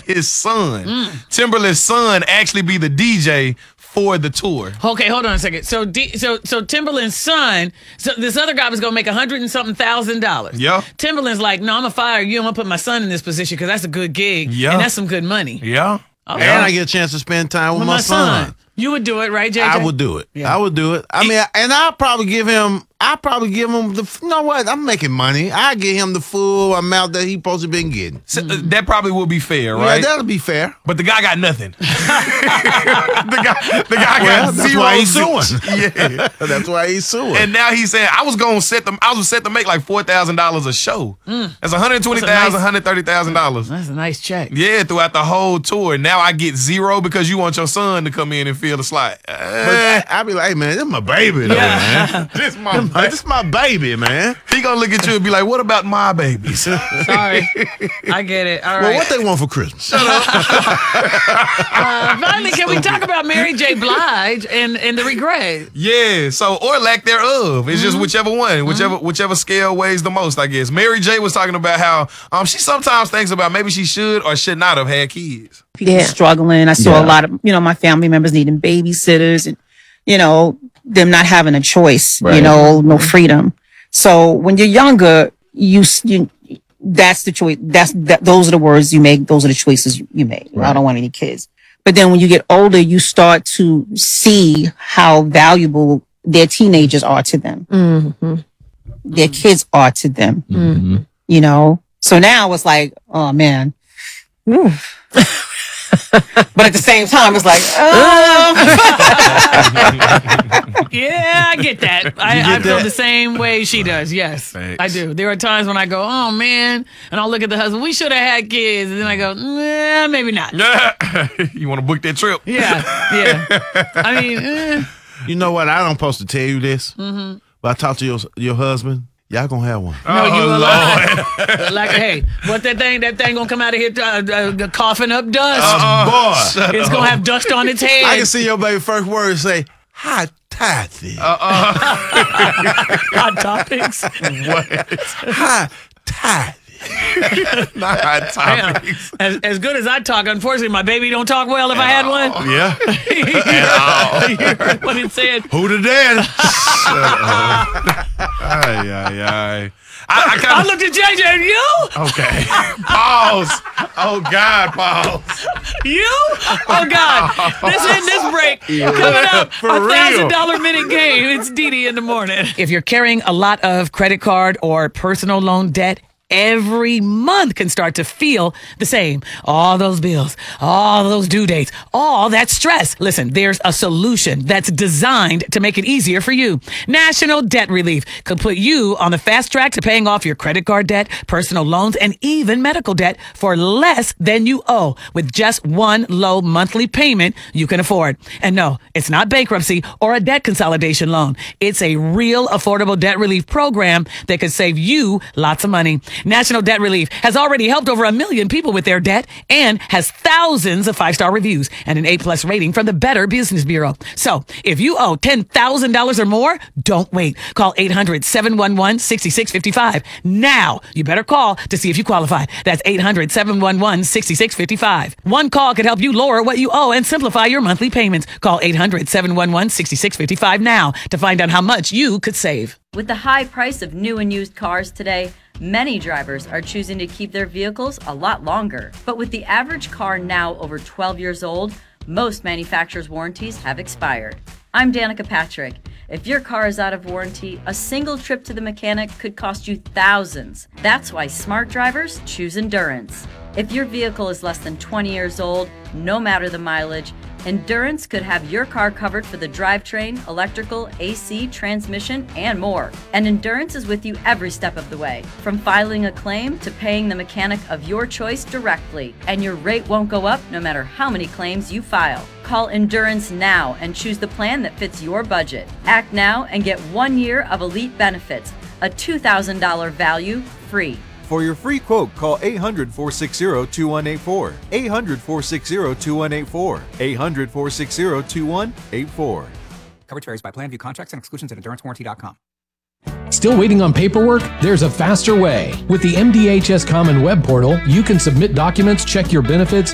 his son, Timberland's son, actually be the DJ for the tour. Okay, hold on a second. So Timberland's son, so this other guy was gonna make $100 and something thousand. Yeah. Timberland's like, no, I'm gonna fire you. I'm gonna put my son in this position because that's a good gig. Yeah. And that's some good money. Yeah. Okay. And I get a chance to spend time with my son. You would do it, right, JJ? I would do it. Yeah. I would do it. I mean, and I'll probably give him the, you know what? I'm making money. I get him the full amount that he supposed to been getting. So, that probably will be fair, right? Yeah, that'll be fair. But the guy got nothing. the guy got that's zero. why he's suing. Yeah. That's why he's suing. And now he's saying, I was set to make like $4,000 a show. That's $120,000, $130,000. That's a nice check. Yeah, throughout the whole tour. Now I get zero because you want your son to come in and feel the slide. But I be like, hey, man, this is my baby, though, man. This is my baby, man. He gonna look at you and be like, what about my babies? Sorry. I get it. All right. Well, what they want for Christmas? Finally, can we talk about Mary J. Blige and the regret? Yeah, so, or lack thereof. It's just whichever one, whichever scale weighs the most, I guess. Mary J. was talking about how she sometimes thinks about maybe she should or should not have had kids. People struggling. I saw a lot of, my family members needing babysitters and, them not having a choice, no freedom. So when you're younger, that's the choice. Those are the words you make. Those are the choices you make. Right. I don't want any kids. But then when you get older, you start to see how valuable their teenagers are to them. Mm-hmm. Their kids are to them. Mm-hmm. So now it's like, oh man. But at the same time, it's like, yeah, I get that. I feel the same way she does. Yes, Thanks. I do. There are times when I go, oh man, and I'll look at the husband. We should have had kids, and then I go, maybe not. You want to book that trip? Yeah. I mean, you know what? I don't supposed to tell you this, but I talked to your husband. Y'all gonna have one. No, you alive. Like, hey, what that thing gonna come out of here coughing up dust. Boy, it's gonna have dust on its head. I can see your baby first word say, hot toddy. Hot topics. What? Hot toddy. Not hot topics. As good as I talk, unfortunately, my baby don't talk well if I had one. Yeah. You heard what it said. Who the daddy? I looked at JJ and you? Okay. Pause. Oh, God, pause. You? Oh, God. This break. Coming up, $1,000 minute game. It's Dee in the morning. If you're carrying a lot of credit card or personal loan debt, every month can start to feel the same. All those bills, all those due dates, all that stress. Listen, there's a solution that's designed to make it easier for you. National Debt Relief could put you on the fast track to paying off your credit card debt, personal loans, and even medical debt for less than you owe with just one low monthly payment you can afford. And no, it's not bankruptcy or a debt consolidation loan. It's a real affordable debt relief program that could save you lots of money. National Debt Relief has already helped over 1 million people with their debt and has thousands of 5-star reviews and an A+ rating from the Better Business Bureau. So if you owe $10,000 or more, don't wait. Call 800-711-6655. Now, you better call to see if you qualify. That's 800-711-6655. One call could help you lower what you owe and simplify your monthly payments. Call 800-711-6655 now to find out how much you could save. With the high price of new and used cars today, many drivers are choosing to keep their vehicles a lot longer. But with the average car now over 12 years old, most manufacturers' warranties have expired. I'm Danica Patrick. If your car is out of warranty, a single trip to the mechanic could cost you thousands. That's why smart drivers choose Endurance. If your vehicle is less than 20 years old, no matter the mileage, Endurance could have your car covered for the drivetrain, electrical, AC, transmission, and more. And Endurance is with you every step of the way, from filing a claim to paying the mechanic of your choice directly. And your rate won't go up no matter how many claims you file. Call Endurance now and choose the plan that fits your budget. Act now and get 1 year of elite benefits, a $2,000 value free. For your free quote, call 800-460-2184. 800-460-2184. 800-460-2184. Coverage varies by plan. View contracts and exclusions at endurancewarranty.com. Still waiting on paperwork? There's a faster way. With the MDHS Common Web Portal, you can submit documents, check your benefits,